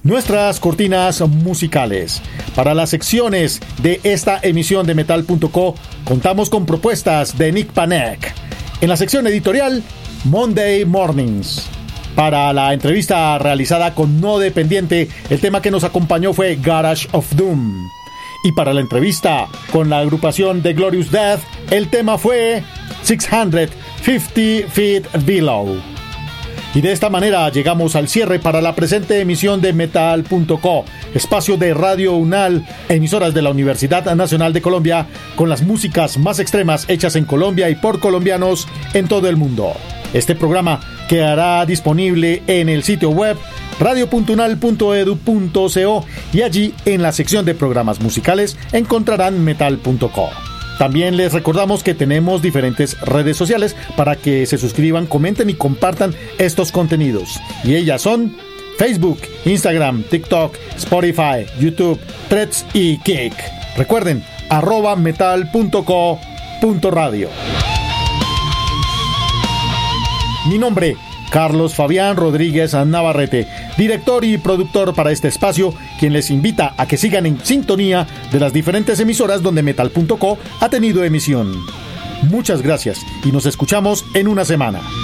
Nuestras cortinas musicales. Para las secciones de esta emisión de Metal.co contamos con propuestas de Nick Panek. En la sección editorial, Monday Mornings. Para la entrevista realizada con No Dependiente, el tema que nos acompañó fue Garage of Doom. Y para la entrevista con la agrupación The Glorious Death, el tema fue 650 Feet Below. Y de esta manera llegamos al cierre para la presente emisión de Metal.co, espacio de Radio UNAL, emisoras de la Universidad Nacional de Colombia, con las músicas más extremas hechas en Colombia y por colombianos en todo el mundo. Este programa quedará disponible en el sitio web radio.unal.edu.co y allí en la sección de programas musicales encontrarán Metal.co. También les recordamos que tenemos diferentes redes sociales para que se suscriban, comenten y compartan estos contenidos. Y ellas son Facebook, Instagram, TikTok, Spotify, YouTube, Threads y Kick. Recuerden, @metal.co.radio. Mi nombre, Carlos Fabián Rodríguez Navarrete, director y productor para este espacio, quien les invita a que sigan en sintonía de las diferentes emisoras donde Metal.co ha tenido emisión. Muchas gracias y nos escuchamos en una semana.